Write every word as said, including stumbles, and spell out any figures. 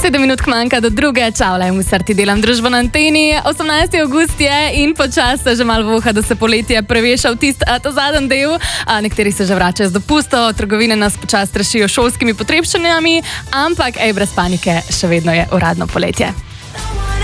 Sedem minut manjka do druge, čau, le v srti delam družbo na anteni. osemnajsti avgust je in počas se že malo voha, da se poletje preveša v tist ta zadnji del. A, nekateri se že vračajo z dopustov, trgovine nas počas strašijo šolskimi potrebščinami, ampak ej, brez panike, še vedno je uradno poletje.